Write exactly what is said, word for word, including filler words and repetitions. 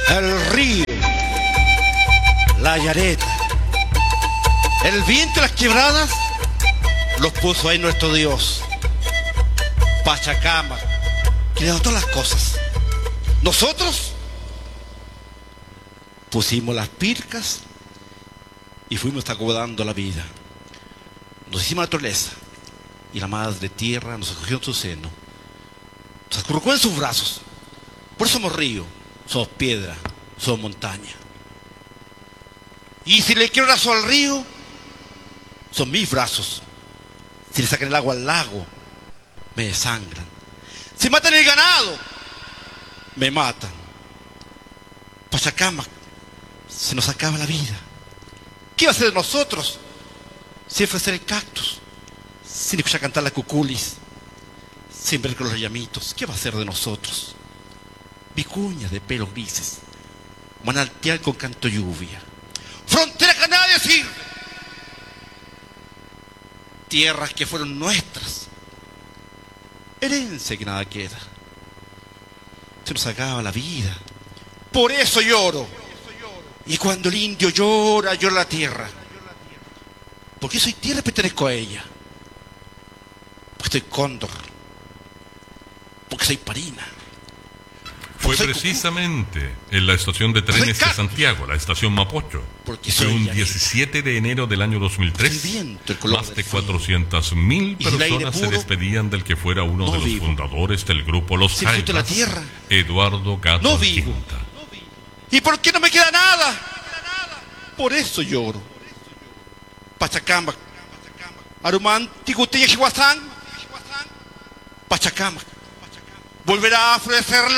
El río, la yareta, el viento y las quebradas los puso ahí nuestro Dios. Pachacamac, creó todas las cosas. Nosotros pusimos las pircas y fuimos acomodando la vida. Nos hicimos naturaleza y la madre tierra nos acogió en su seno, nos acurrucó en sus brazos. Por eso somos río, somos piedra, somos montaña. Y si le quiero brazo al río, son mis brazos. Si le sacan el agua al lago, me desangran. Si matan el ganado, me matan. Pachacamac, se nos acaba la vida. ¿Qué va a hacer de nosotros? Sin ofrecer el cactus, sin escuchar cantar la cuculis, sin ver con los llamitos. ¿Qué va a hacer de nosotros? Vicuñas de pelos grises, manantial con canto lluvia, frontera que a nadie sirve, tierras que fueron nuestras, herencia que nada queda. Se nos acaba la vida, por eso lloro. Y cuando el indio llora, llora la tierra, porque soy tierra y pertenezco a ella, porque soy cóndor, porque soy parina. Fue precisamente en la estación de trenes de Santiago, la estación Mapocho. Fue un diecisiete de enero del año dos mil tres. Más de cuatrocientas mil personas se despedían del que fuera uno de los fundadores del grupo Los Jaivas, Eduardo Gato Quinta. ¿Y por qué no me queda nada? Por eso lloro. Pachacamac, Arumanti, Gutella, Jihuazán, Pachacamac volverá a florecer la